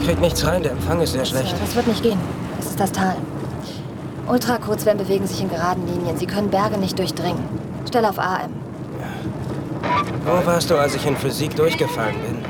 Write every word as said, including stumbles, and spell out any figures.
krieg nichts rein, der Empfang ist sehr Das, schlecht. das wird nicht gehen. Es ist das Tal. Ultrakurzwellen bewegen sich in geraden Linien. Sie können Berge nicht durchdringen. Stell auf A M. Wo warst du, als ich in Physik durchgefallen bin?